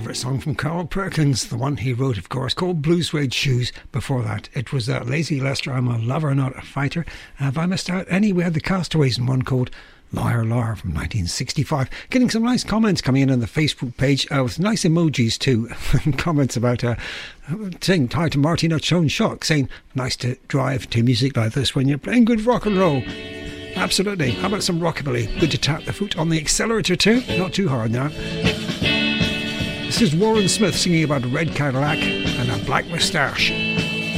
favourite song from Carl Perkins, the one he wrote, of course, called Blue Suede Shoes. Before that, it was Lazy Lester, I'm a Lover, Not a Fighter. Have I missed out any? We had the Castaways in one called Liar Liar from 1965. Getting some nice comments coming in on the Facebook page with nice emojis too. Comments about saying hi to Martin at Sean Shock, saying nice to drive to music like this when you're playing good rock and roll. Absolutely. How about some rockabilly? Good to tap the foot on the accelerator too. Not too hard now. This is Warren Smith singing about a red Cadillac and a black moustache.